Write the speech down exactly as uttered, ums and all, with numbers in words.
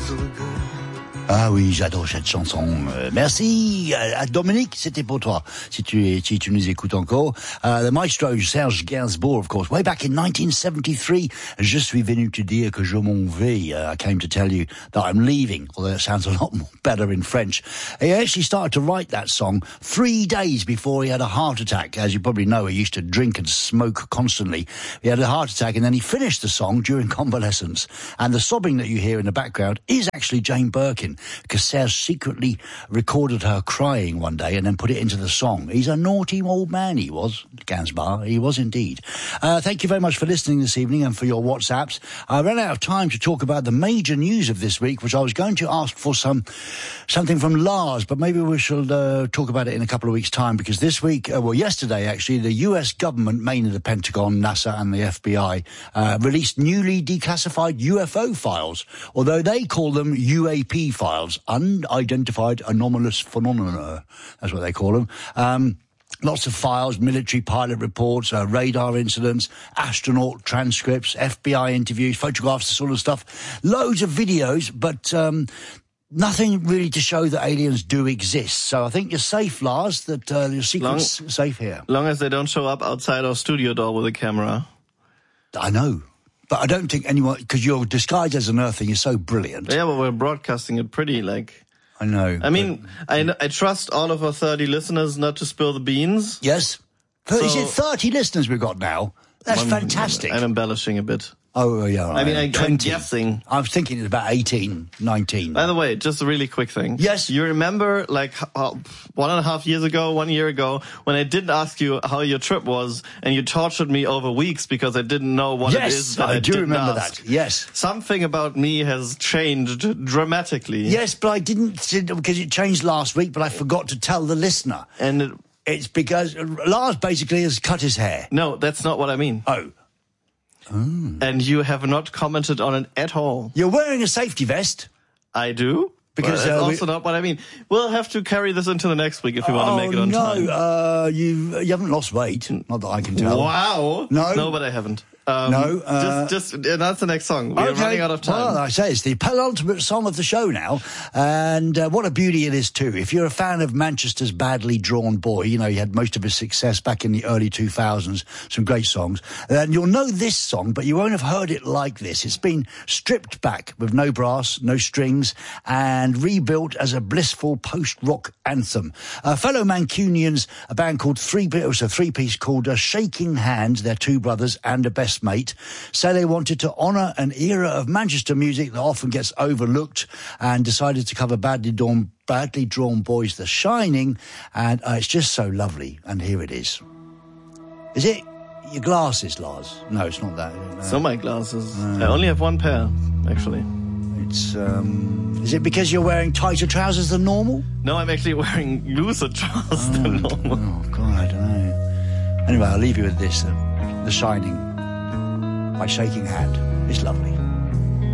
Ah oui, j'adore cette chanson. Euh, merci à Dominique, c'était pour toi, si tu, si tu nous écoutes encore. Uh, the maestro Serge Gainsbourg, of course, way back in nineteen seventy-three, je suis venu te dire que je m'en vais. Uh, I came to tell you that I'm leaving, although it sounds a lot more better in French. He actually started to write that song three days before he had a heart attack. As you probably know, he used to drink and smoke constantly. He had a heart attack and then he finished the song during convalescence. And the sobbing that you hear in the background is actually Jane Birkin, because Serge secretly recorded her crying one day and then put it into the song. He's a naughty old man, he was, Gainsbourg. He was indeed. Uh, thank you very much for listening this evening and for your WhatsApps. I ran out of time to talk about the major news of this week, which I was going to ask for some something from Lars, but maybe we shall uh, talk about it in a couple of weeks' time, because this week, uh, well, yesterday actually, the U S government, mainly the Pentagon, NASA and the F B I, uh, released newly declassified U F O files, although they call them U A P files. Unidentified anomalous phenomena. That's what they call them. Um, lots of files, military pilot reports, uh, radar incidents, astronaut transcripts, F B I interviews, photographs, this sort of stuff. Loads of videos, but um, nothing really to show that aliens do exist. So I think you're safe, Lars, that uh, your secret's long, safe here. Long as they don't show up outside our studio door with a camera. I know. But I don't think anyone, because your disguise as an earthing is so brilliant. Yeah, but we're broadcasting it pretty, like... I know. I mean, I, I trust all of our thirty listeners not to spill the beans. Yes. So, is it thirty listeners we've got now? That's one, fantastic. I'm embellishing a bit. Oh, yeah. Right. I mean, I, I'm guessing. I was thinking it's about eighteen, nineteen. By the way, just a really quick thing. Yes. You remember, like, uh, one and a half years ago, one year ago, when I didn't ask you how your trip was, and you tortured me over weeks because I didn't know what yes, it is that I, I do didn't remember ask. that. Yes. Something about me has changed dramatically. Yes, but I didn't, because it changed last week, but I forgot to tell the listener. And it, it's because Lars basically has cut his hair. No, that's not what I mean. Oh. Oh. And you have not commented on it at all. You're wearing a safety vest. I do. Because well, that's uh, also we, not what I mean. We'll have to carry this into the next week if we oh, want to make it on no, time. No, uh, you you haven't lost weight. Not that I can tell. Wow. No. No, but I haven't. Um, no. Uh, just, just uh, that's the next song. We're okay. running out of time. Well, I say it's the penultimate song of the show now. And uh, what a beauty it is, too. If you're a fan of Manchester's Badly Drawn Boy, you know, he had most of his success back in the early two thousands, some great songs. And you'll know this song, but you won't have heard it like this. It's been stripped back with no brass, no strings, and rebuilt as a blissful post-rock anthem. Uh, fellow Mancunians, a band called Three, it was a three-piece called uh, Shaking Hands, their two brothers and a best mate, say they wanted to honour an era of Manchester music that often gets overlooked, and decided to cover Badly Drawn, Badly Drawn Boys' The Shining, and uh, it's just so lovely, and here it is. Is it your glasses, Lars? No, it's not that. No. So my glasses. Uh, I only have one pair, actually. It's, um... Is it because you're wearing tighter trousers than normal? No, I'm actually wearing looser trousers oh, than normal. Oh, God, I don't know. Anyway, I'll leave you with this, uh, The Shining by Shaking Hand. It's lovely.